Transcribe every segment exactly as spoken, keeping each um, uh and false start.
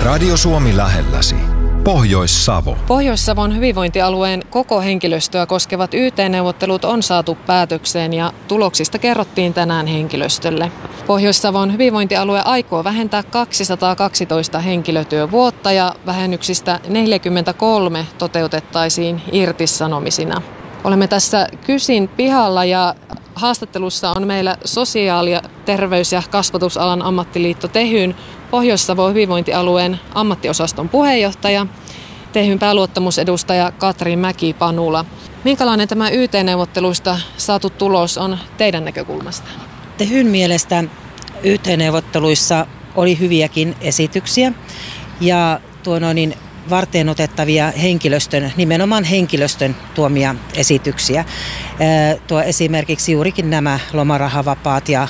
Radio Suomi lähelläsi. Pohjois-Savo. Pohjois-Savon hyvinvointialueen koko henkilöstöä koskevat Y T-neuvottelut on saatu päätökseen ja tuloksista kerrottiin tänään henkilöstölle. Pohjois-Savon hyvinvointialue aikoo vähentää kaksisataakaksitoista henkilötyövuotta ja vähennyksistä neljäkymmentäkolme toteutettaisiin irtisanomisina. Olemme tässä Kysin pihalla ja haastattelussa on meillä sosiaali- ja terveys- ja kasvatusalan ammattiliitto Tehyn Pohjois-Savon hyvinvointialueen ammattiosaston puheenjohtaja, Tehyn pääluottamusedustaja Katri Mäki-Panula. Minkälainen tämä Y T-neuvotteluista saatu tulos on teidän näkökulmasta? Tehyn mielestä Y T-neuvotteluissa oli hyviäkin esityksiä ja tuo noin varteen otettavia henkilöstön, nimenomaan henkilöstön tuomia esityksiä. Tuo esimerkiksi juurikin nämä lomarahavapaat ja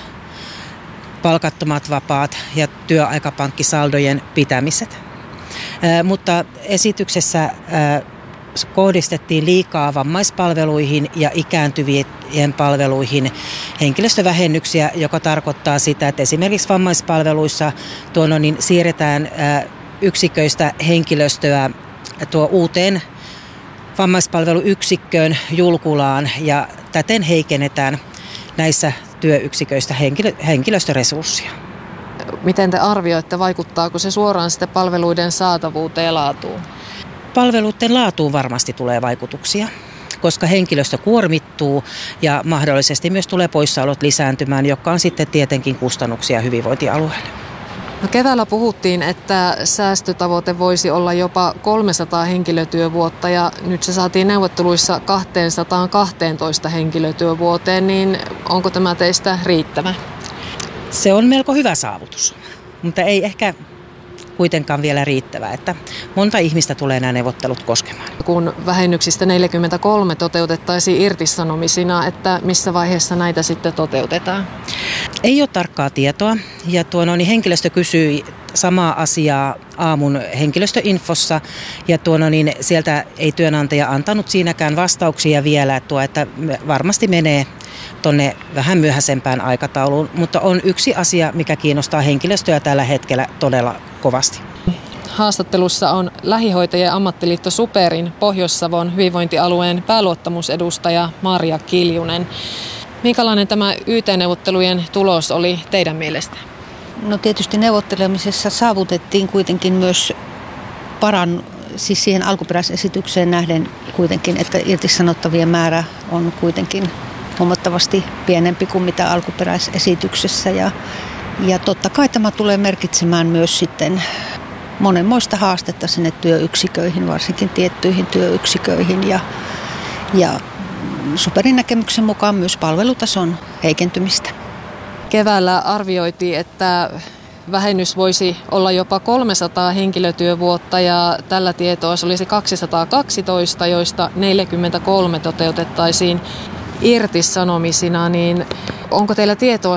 palkattomat vapaat ja työaikapankkisaldojen pitämiset. Mutta esityksessä kohdistettiin liikaa vammaispalveluihin ja ikääntyvien palveluihin henkilöstövähennyksiä, joka tarkoittaa sitä, että esimerkiksi vammaispalveluissa tuono, niin siirretään yksiköistä henkilöstöä tuo uuteen vammaispalveluyksikköön Julkulaan ja täten heikennetään näissä työyksiköistä henkilö, henkilöstöresurssia. Miten te arvioitte, vaikuttaako se suoraan sitten palveluiden saatavuuteen ja laatuun? Palveluiden laatuun varmasti tulee vaikutuksia, koska henkilöstö kuormittuu ja mahdollisesti myös tulee poissaolot lisääntymään, joka on sitten tietenkin kustannuksia hyvinvointialueelle. No keväällä puhuttiin, että säästötavoite voisi olla jopa kolmesataa henkilötyövuotta ja nyt se saatiin neuvotteluissa kaksisataakaksitoista henkilötyövuoteen, niin onko tämä teistä riittävä? Se on melko hyvä saavutus, mutta ei ehkä kuitenkaan vielä riittävä, että monta ihmistä tulee nämä neuvottelut koskemaan. Kun vähennyksistä neljäkymmentäkolme toteutettaisiin irtisanomisina, että missä vaiheessa näitä sitten toteutetaan? Ei ole tarkkaa tietoa ja tuo no, niin henkilöstö kysyi samaa asiaa aamun henkilöstöinfossa ja tuo, no, niin sieltä ei työnantaja antanut siinäkään vastauksia vielä, tuo, että varmasti menee tuonne vähän myöhäisempään aikatauluun, mutta on yksi asia, mikä kiinnostaa henkilöstöä tällä hetkellä todella kovasti. Haastattelussa on lähihoitajien ammattiliitto SuPerin Pohjois-Savon hyvinvointialueen pääluottamusedustaja Marja Kiljunen. Minkälainen tämä Y T-neuvottelujen tulos oli teidän mielestä? No tietysti neuvottelemisessa saavutettiin kuitenkin myös paran, siis siihen alkuperäisesitykseen nähden kuitenkin, että irtisanottavien määrä on kuitenkin huomattavasti pienempi kuin mitä alkuperäisesityksessä ja, ja totta kai tämä tulee merkitsemään myös sitten monenmoista haastetta sinne työyksiköihin, varsinkin tiettyihin työyksiköihin ja, ja SuPerin näkemyksen mukaan myös palvelutason heikentymistä. Keväällä arvioitiin, että vähennys voisi olla jopa kolmesataa henkilötyövuotta ja tällä tietoa se olisi kaksisataakaksitoista, joista neljäkymmentäkolme toteutettaisiin irtisanomisina, niin onko teillä tietoa